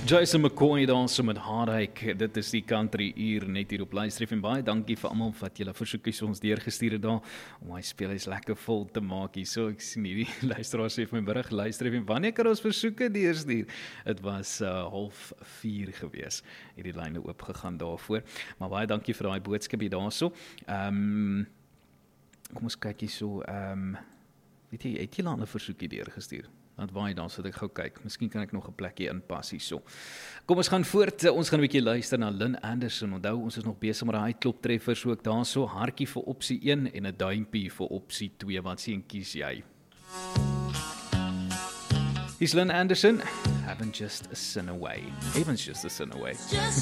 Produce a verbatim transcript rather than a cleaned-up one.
Jason McCoy daar so met Heartache, dit is die country uur net hier op Luister F M. Baie dankie vir almal wat julle versoekies ons deurgestuur het daar, om my speelhuis lekker vol te maak hier. So ek sien hierdie luisteraars sê vir my berig, Luister F M, wanneer kan ons versoeke deurstuur? Dit was uh, half vier gewees, hierdie lyne oopgegaan daarvoor, maar baie dankie vir daai boodskap hier daarso. Um, kom ons kyk hier so, um, weet jy, het jy al 'n versoekie deurgestuur? Want waai dan, so dat ek gou kyk. Miskien kan ek nog 'n plekkie inpas hierso. Kom ons gaan voort. Ons gaan 'n bietjie luister na Lynn Anderson. Onthou, ons is nog besig met daai kloptreffers ook daarso. Hartjie vir opsie een en 'n duimpie vir opsie twee. Wat sien kies jy? Hier's Lynn Anderson. Haven't just a sin away. Haven't just a sin away.